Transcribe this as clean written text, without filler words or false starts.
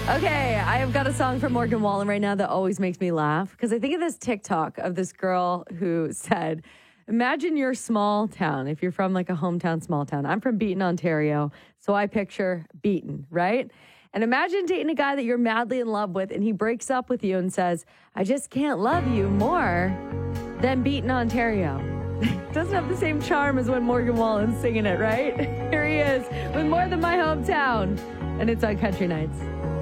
Okay, I have got a song from Morgan Wallen right now that always makes me laugh because I think of this TikTok of this girl who said, imagine your small town, if you're from like a hometown, small town. I'm from Beaton, Ontario, so I picture Beaton, right? And imagine dating a guy that you're madly in love with and he breaks up with you and says, I just can't love you more than Beaton, Ontario. Doesn't have the same charm as when Morgan Wallen's singing it, right? Here he is with More Than My Hometown, and it's on Country Nights.